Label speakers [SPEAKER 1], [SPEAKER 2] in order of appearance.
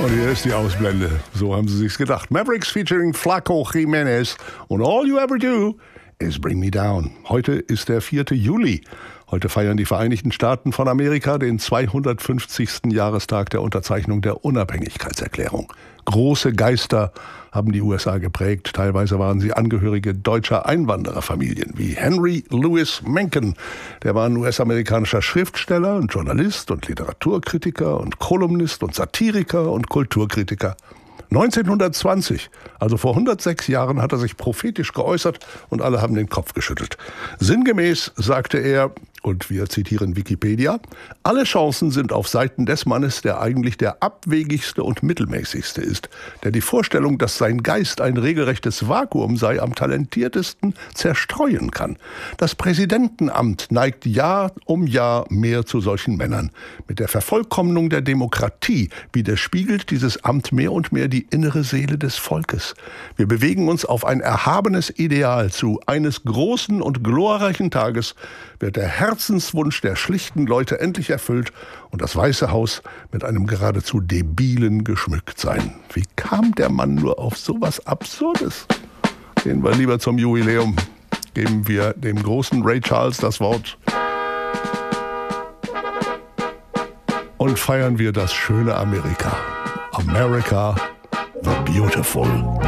[SPEAKER 1] Und hier ist die Ausblende. So haben sie sich's gedacht. Mavericks featuring Flaco Jimenez. Und all you ever do is bring me down. Heute ist der 4. Juli. Heute feiern die Vereinigten Staaten von Amerika den 250. Jahrestag der Unterzeichnung der Unabhängigkeitserklärung. Große Geister haben die USA geprägt. Teilweise waren sie Angehörige deutscher Einwandererfamilien, wie Henry Louis Mencken. Der war ein US-amerikanischer Schriftsteller und Journalist und Literaturkritiker und Kolumnist und Satiriker und Kulturkritiker. 1920, also vor 106 Jahren, hat er sich prophetisch geäußert und alle haben den Kopf geschüttelt. Sinngemäß sagte er, und wir zitieren Wikipedia, alle Chancen sind auf Seiten des Mannes, der eigentlich der abwegigste und mittelmäßigste ist, der die Vorstellung, dass sein Geist ein regelrechtes Vakuum sei, am talentiertesten zerstreuen kann. Das Präsidentenamt neigt Jahr um Jahr mehr zu solchen Männern. Mit der Vervollkommnung der Demokratie widerspiegelt dieses Amt mehr und mehr die innere Seele des Volkes. Wir bewegen uns auf ein erhabenes Ideal zu. Eines großen und glorreichen Tages wird der Herzenswunsch der schlichten Leute endlich erfüllt und das Weiße Haus mit einem geradezu debilen geschmückt sein. Wie kam der Mann nur auf sowas Absurdes? Gehen wir lieber zum Jubiläum. Geben wir dem großen Ray Charles das Wort. Und feiern wir das schöne Amerika. America the Beautiful.